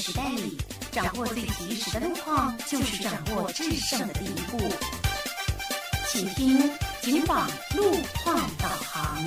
时代里，掌握最及时的路况，就是掌握制胜的第一步。请听警网路况导航。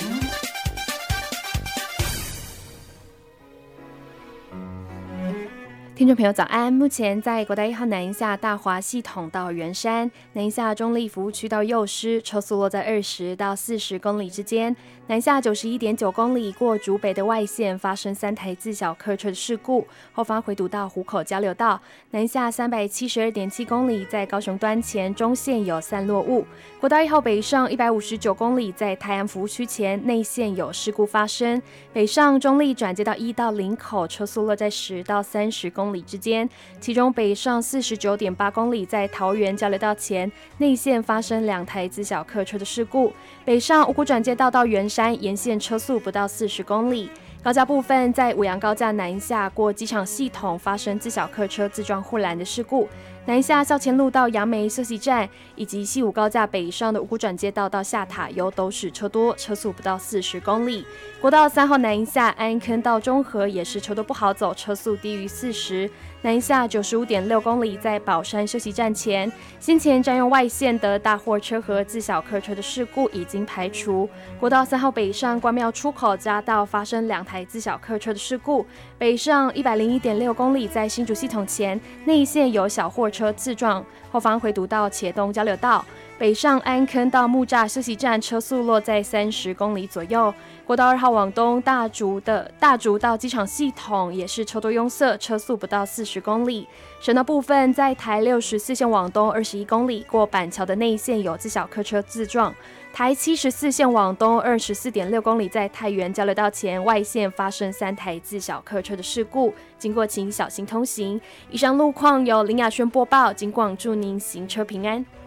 听众朋友早安，目前在国道1号南下大华系统到圆山，南下中立服务区到幼师，车速落在20到40公里之间。南下91.9公里过竹北的外线发生3台自小客车的事故，后方回堵到湖口交流道。南下372.7公里在高雄端前中线有散落物。国道1号北上159公里在泰安服务区前内线有事故发生。北上中立转接到1到林口，车速落在10到30公里之间，其中北上49.8公里在桃园交流道前内线发生2台自小客车的事故，北上五股转接道到圆山沿线车速不到40公里。高架部分在五杨高架南下过机场系统发生自小客车自撞护栏的事故，南下校前路到杨梅休息站以及西武高架北上的五股转接道到下塔油都是车多，车速不到40公里。国道3号南下安坑到中和也是车多不好走，车速低于40。南下95.6公里在宝山休息站前，先前占用外线的大货车和自小客车的事故已经排除。国道3号北上关庙出口匝道发生2台自小客车的事故，北上101.6公里在新竹系统前内线有小货车自撞，后方回堵到茄东交流道。北上安坑到木栅休息站车速落在30公里左右。国道2号往东大竹到机场系统也是车多拥塞，车速不到40公里。省道部分在台64线往东21公里过板桥的内线有自小客车自撞，台74线往东24.6公里在太原交流道前外线发生3台自小客车的事故，经过请小心通行。以上路况由林雅轩播报，警广祝您行车平安。